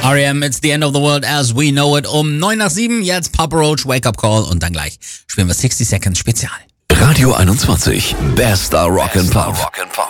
R.E.M. It's the end of the world as we know it. Um 9 nach 7, jetzt Papa Roach, Wake Up Call und dann gleich spielen wir 60 Seconds Spezial. Radio 21, bester Rock'n'Pop.